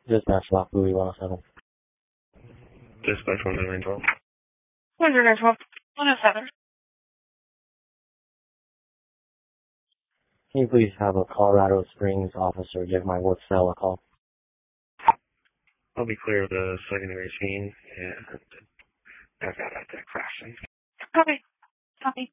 Dispatch Lock Louis 107. Dispatch 10912. 112. 107. Can you please have a Colorado Springs officer give my work cell a call? I'll be clear of the secondary scene and I've got that crashing. Copy. Copy.